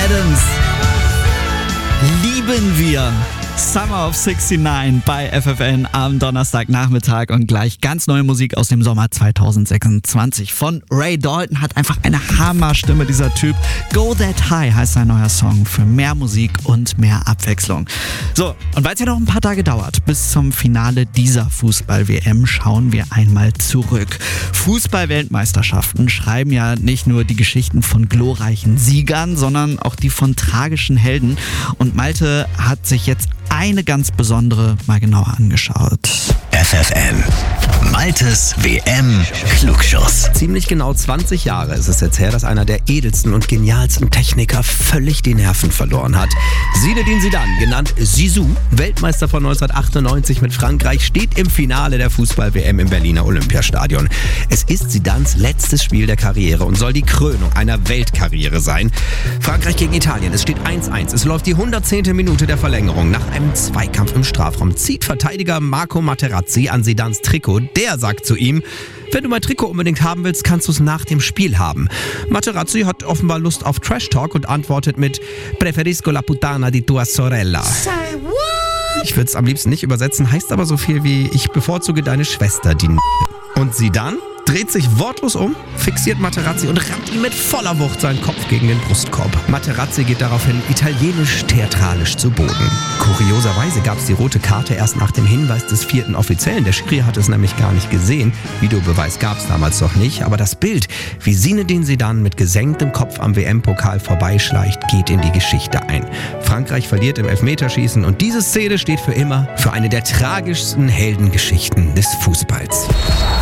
Adams. Lieben wir. Summer of 69 bei FFN am Donnerstagnachmittag und gleich ganz neue Musik aus dem Sommer 2026 von Ray Dalton. Hat einfach eine Hammerstimme, dieser Typ. Go That High heißt sein neuer Song für mehr Musik und mehr Abwechslung. So, und weil es ja noch ein paar Tage dauert, bis zum Finale dieser Fußball-WM, schauen wir einmal zurück. Fußball-Weltmeisterschaften schreiben ja nicht nur die Geschichten von glorreichen Siegern, sondern auch die von tragischen Helden. Und Malte hat sich jetzt eine ganz besondere mal genauer angeschaut. FFN. Maltes WM-Klugschuss. Ziemlich genau 20 Jahre ist es jetzt her, dass einer der edelsten und genialsten Techniker völlig die Nerven verloren hat. Zinedine Zidane, genannt Zizou, Weltmeister von 1998 mit Frankreich, steht im Finale der Fußball-WM im Berliner Olympiastadion. Es ist Zidanes letztes Spiel der Karriere und soll die Krönung einer Weltkarriere sein. Frankreich gegen Italien, es steht 1-1. Es läuft die 110. Minute der Verlängerung. Nach einem Zweikampf im Strafraum zieht Verteidiger Marco Materazzi an Zidanes Trikot. Der sagt zu ihm: Wenn du mein Trikot unbedingt haben willst, kannst du es nach dem Spiel haben. Materazzi hat offenbar Lust auf Trash-Talk und antwortet mit: Preferisco la puttana di tua sorella. Say what? Ich würde es am liebsten nicht übersetzen, heißt aber so viel wie: Ich bevorzuge deine Schwester, die Und Zidane dreht sich wortlos um, fixiert Materazzi und rammt ihm mit voller Wucht seinen Kopf gegen den Brustkorb. Materazzi geht daraufhin italienisch-theatralisch zu Boden. Kurioserweise gab es die rote Karte erst nach dem Hinweis des 4. Offiziellen. Der Schiri hat es nämlich gar nicht gesehen. Videobeweis gab es damals noch nicht. Aber das Bild, wie Zinedine Zidane mit gesenktem Kopf am WM-Pokal vorbeischleicht, geht in die Geschichte ein. Frankreich verliert im Elfmeterschießen und diese Szene steht für immer für eine der tragischsten Heldengeschichten des Fußballs.